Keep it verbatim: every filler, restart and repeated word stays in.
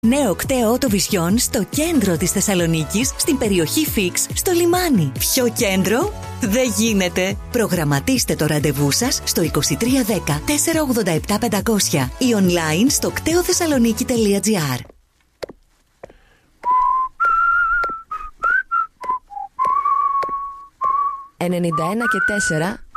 Νέο κτέο Autovision στο κέντρο της Θεσσαλονίκης, στην περιοχή Φίξ, στο λιμάνι. Ποιο κέντρο? Δεν γίνεται. Προγραμματίστε το ραντεβού σας στο είκοσι τρία δέκα τετρακόσια ογδόντα επτά πεντακόσια ή online στο κτέο θεσσαλονίκη τελεία τζι άρ. ενενήντα ένα και τέσσερα